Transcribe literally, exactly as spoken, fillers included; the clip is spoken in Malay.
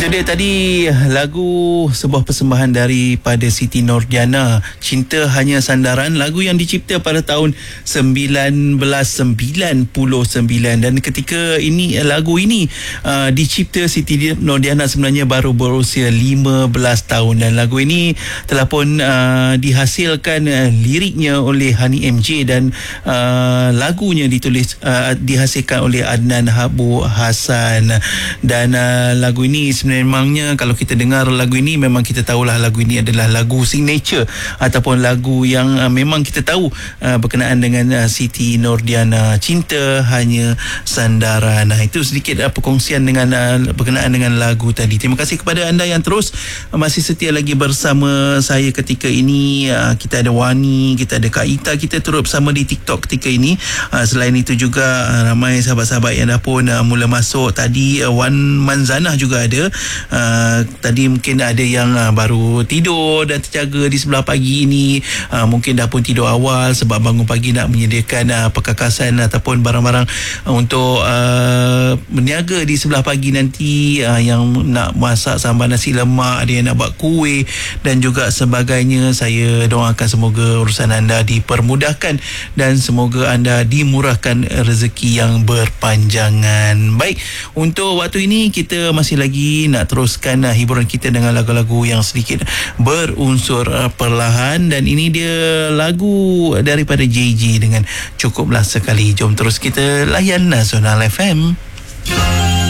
Itu dia tadi lagu sebuah persembahan daripada Siti Nurdiana, Cinta Hanya Sandaran, lagu yang dicipta pada tahun sembilan belas sembilan puluh sembilan. Dan ketika ini lagu ini uh, dicipta, Siti Nurdiana sebenarnya baru berusia lima belas tahun, dan lagu ini telah pun uh, dihasilkan uh, liriknya oleh Hani M J dan uh, lagunya ditulis uh, dihasilkan oleh Adnan Habu Hassan. Dan uh, lagu ini memangnya kalau kita dengar lagu ini, memang kita tahulah lagu ini adalah lagu signature ataupun lagu yang uh, memang kita tahu uh, berkenaan dengan uh, Siti Nurdiana, Cinta Hanya Sandaran. Nah, itu sedikit uh, perkongsian dengan uh, berkenaan dengan lagu tadi. Terima kasih kepada anda yang terus uh, masih setia lagi bersama saya ketika ini. Uh, kita ada Wani, kita ada Kak Ita, kita turut bersama di TikTok ketika ini. Uh, selain itu juga uh, ramai sahabat-sahabat yang dah pun uh, mula masuk tadi. uh, Wan Manzanah juga ada. Uh, tadi mungkin ada yang uh, baru tidur dan terjaga di sebelah pagi ini. Uh, mungkin dah pun tidur awal sebab bangun pagi nak menyediakan uh, perkakasan ataupun barang-barang uh, untuk uh, berniaga di sebelah pagi nanti. Uh, yang nak masak sambal nasi lemak, ada yang nak buat kuih dan juga sebagainya. Saya doakan semoga urusan anda dipermudahkan dan semoga anda dimurahkan rezeki yang berpanjangan. Baik, untuk waktu ini kita masih lagi nak teruskan uh, hiburan kita dengan lagu-lagu yang sedikit berunsur uh, perlahan, dan ini dia lagu daripada J J dengan Cukuplah Sekali. Jom terus kita layan Nasional F M.